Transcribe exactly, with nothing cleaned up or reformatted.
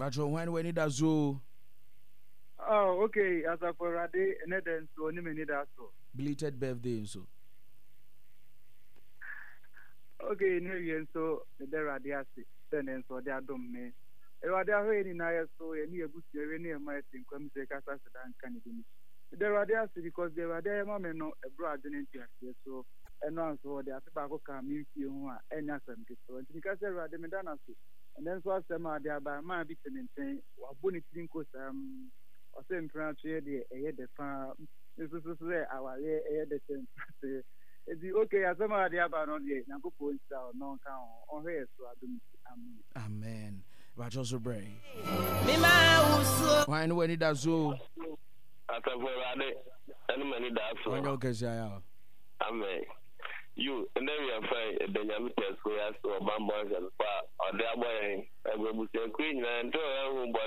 Bajo, when we need a zoo. Oh, okay. As a for a day, and then so any minute so. Belated birthday, so. Okay, no, you so the radiasi, then and so they are dumb me. Ewa they are in I so any a good any my thing come to Casa and Canadian. The radiasi because they were there, mamma, no, a brother in here, so and also the Asabaco community who are any assembly. So, and because they were the Medana, and then so some are there by my victim saying, what bonnet thinkos, um, or same France, the air the farm, this is where our air the same. It's okay, as some are there, but not yet. Now go point out, no count on here, so I don't. Amen. But also brain. Why no any that zoo? Ataforade, any many that so. On your case, I Amen. You and then we are fine. Then you test we ask for bamboo and far or the boy. I will be a queen and two.